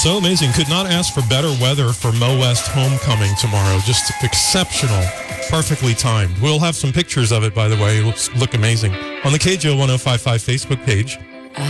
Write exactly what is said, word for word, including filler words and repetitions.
So amazing. Could not ask for better weather for Mo West homecoming tomorrow. Just exceptional. Perfectly timed. We'll have some pictures of it, by the way. It looks look amazing. On the K J O ten fifty-five Facebook page.